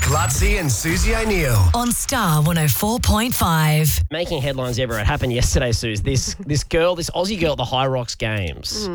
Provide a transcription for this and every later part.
Lutzi and Susie O'Neill. On Star 104.5. Making headlines ever. It happened yesterday, Suze. This Aussie girl at the High Rocks Games.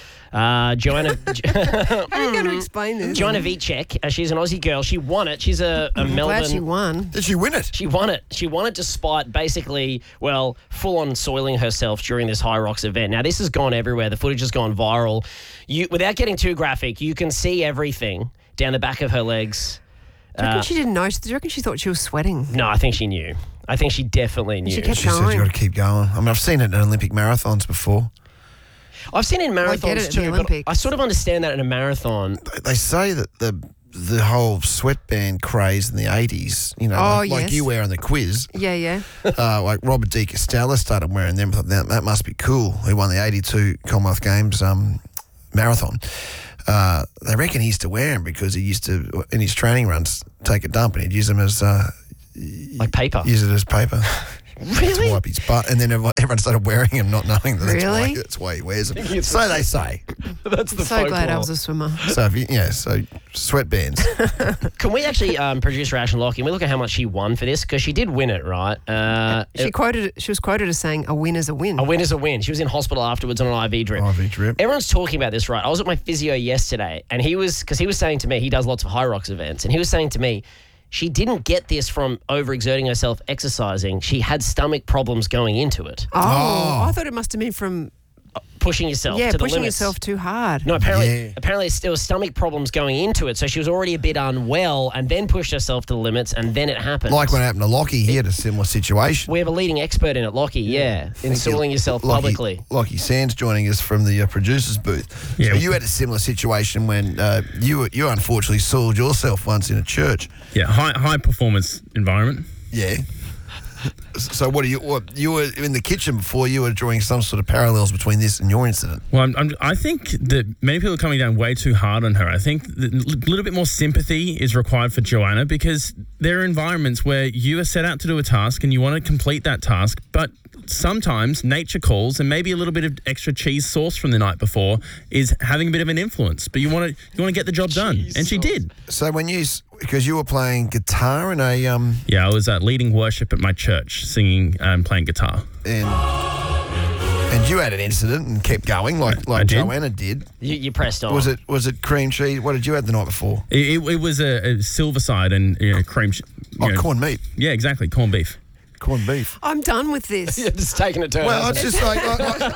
Joanna. How are you going to explain this? Joanna Vicek. She's an Aussie girl. She won it. She's a Melbourne. Glad she won. Did she win it? She won it. She won it despite basically, full-on soiling herself during this High Rocks event. Now, this has gone everywhere. The footage has gone viral. Without getting too graphic, you can see everything down the back of her legs. Do you reckon she didn't notice? Do you reckon she thought she was sweating? No, I think she knew. I think she definitely knew. She kept She said going. you got to keep going. I mean, I've seen it in Olympic marathons before. I've seen it in I get marathons it at the too, but Olympics. I sort of understand that in a marathon. They say that the whole sweatband craze in the 80s, like yes. you wear on the quiz, Yeah. like Robert D. Costello started wearing them. Thought that must be cool. He won the 82 Commonwealth Games marathon. They reckon he used to wear them because he used to, in his training runs, take a dump and he'd use them as... Like paper. Use it as paper. Really? To wipe his butt. And then everyone started wearing them, not knowing that Really? that's why he wears them. So they say. That's the So glad I folklore. was a swimmer. So, so sweatbands. Can we actually, producer Ash and Lockie, we look at how much she won for this? Because she did win it, right? She was quoted as saying, "A win is a win." A win is a win. She was in hospital afterwards on an IV drip. IV drip. Everyone's talking about this, right? I was at my physio yesterday, and he was saying to me, he does lots of High Rocks events, and he was saying to me, she didn't get this from overexerting herself exercising. She had stomach problems going into it. Oh, I thought it must have been from Pushing yourself to the pushing limits. yourself too hard. No, apparently there was stomach problems going into it, so she was already a bit unwell and then pushed herself to the limits, and then it happened. Like what happened to Lockie, he had a similar situation. We have a leading expert in it, Lockie, in soiling yourself publicly. Lockie Sands joining us from the producer's booth. Yeah. So you had a similar situation when you unfortunately soiled yourself once in a church. Yeah, high performance environment. Yeah. So what you were in the kitchen before, you were drawing some sort of parallels between this and your incident. Well, I think that many people are coming down way too hard on her. I think that a little bit more sympathy is required for Joanna, because there are environments where you are set out to do a task and you want to complete that task, but sometimes nature calls, and maybe a little bit of extra cheese sauce from the night before is having a bit of an influence. But you want to get the job done, and she did. So because you were playing guitar in a Yeah, I was leading worship at my church, singing and playing guitar. and you had an incident and kept going like I did. Joanna did. You pressed on. Was it cream cheese? What did you have the night before? It was a silver side and cream. Corned meat, Yeah, exactly, corned beef. corned beef. I'm done with this. It's taking a turn. Well, it's just like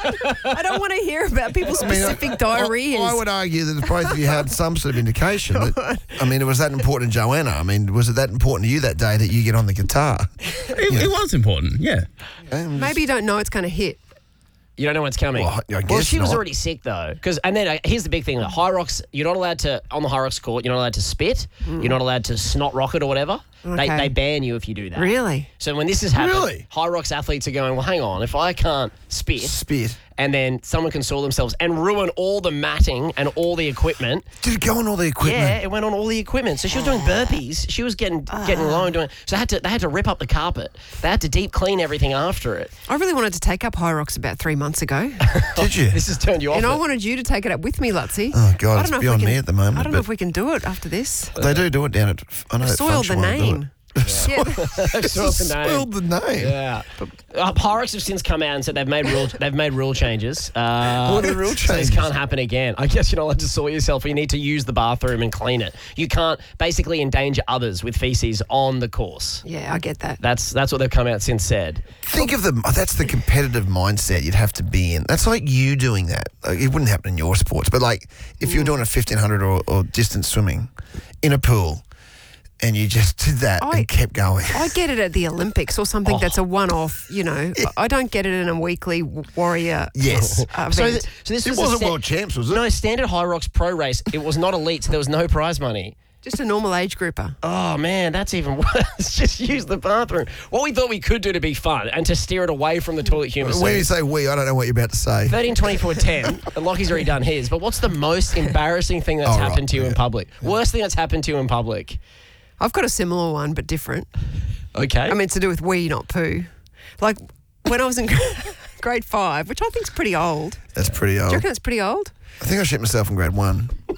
I don't want to hear about people's specific diarrheas. I would argue that if both of you had some sort of indication that, was that important to Joanna? Was it that important to you that day that you get on the guitar? It was important, yeah. Maybe you don't know it's going to hit. You don't know what's coming. Well, I guess she was not. already sick though. Here's the big thing: High Rocks, you're not allowed to on the High Rocks court. You're not allowed to spit. You're not allowed to snot rocket or whatever. Okay. They ban you if you do that. Really? So when this has happened, Really? High Rocks athletes are going, well, hang on, if I can't spit, and then someone can soil themselves and ruin all the matting and all the equipment. Did it go on all the equipment? Yeah, it went on all the equipment. So she was doing burpees. She was getting low and doing. So they had to rip up the carpet. They had to deep clean everything after it. I really wanted to take up High Rocks about 3 months ago. Did you? This has turned you off. And I it. wanted you to take it up with me, Lutzi. Oh, God, I it's don't know if beyond we can- me at the moment, I don't know but- if we can do it after this. They do it down at. I know Soiled the Function won't do it. name. Yeah. They've soiled the name. Spoiled the name. Yeah. High Rocks have since come out and said they've made rule changes. What are the rule So this changes? can't happen again. I guess you're not allowed to soil yourself, or you need to use the bathroom and clean it. You can't basically endanger others with feces on the course. Yeah, I get that. That's what they've come out since said. Think of that's the competitive mindset you'd have to be in. That's like you doing that. Like, it wouldn't happen in your sports, but like if you were doing a 1500 or distance swimming in a pool, and you just did that and kept going. I get it at the Olympics or something that's a one-off, I don't get it in a weekly warrior Yes. event. So this It was wasn't World Champs, was it? No, standard High Rocks pro race. It was not elite, so there was no prize money. Just a normal age grouper. Oh, man, that's even worse. Just use the bathroom. What we thought we could do to be fun and to steer it away from the toilet humour When you scene. say we, I don't know what you're about to say. 13, 24, 10. Lockie's already done his. But what's the most embarrassing thing that's happened to you in public? Worst thing that's happened to you in public? I've got a similar one, but different. Okay. It's to do with wee, not poo. Like when I was in grade 5, which I think is pretty old. That's pretty Do old. you reckon it's pretty old? I think I shit myself in grade 1.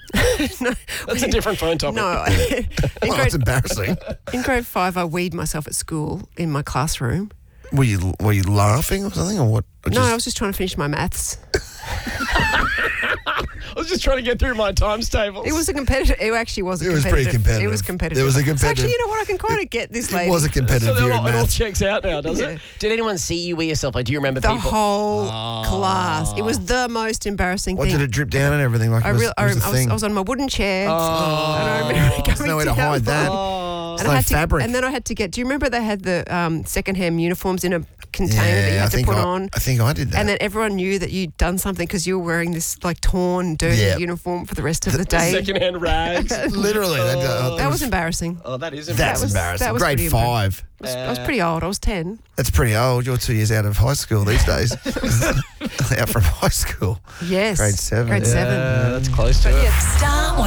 No, That's a different phone topic. no. Well, that's embarrassing. In grade 5, I weed myself at school in my classroom. Were you laughing or something, or what? Or No, I was just trying to finish my maths. I was just trying to get through my times tables. It was a competitive. It actually was. It was pretty competitive. It was competitive. There was a So competitive. actually, you know what? I can kind of get this lady. It was a competitive so year it in all maths. checks out now, does Yeah. it? Did anyone see you wear yourself? Like, do you remember the people? whole class. It was the most embarrassing What, thing. did it drip down and everything? Like, I, it was, real, it was a thing. I was on my wooden chair. And I remember There's coming nowhere to down hide that. and There's I no had to, fabric. and then I had to get. Do you remember they had the secondhand uniforms in a container that you Yeah, had I to think put I, on? I think I did that. And then everyone knew that you'd done something because you were wearing this like torn, dirty Yeah. uniform for the rest of the day. Secondhand rags. Literally, That was embarrassing. Oh, that is that's embarrassing. embarrassing. that was Grade pretty 5. I was pretty old. I was 10. That's pretty old. You're 2 years out of high school these days. Out from high school. Yes. Grade 7. Grade 7. that's close to it. Yeah. Star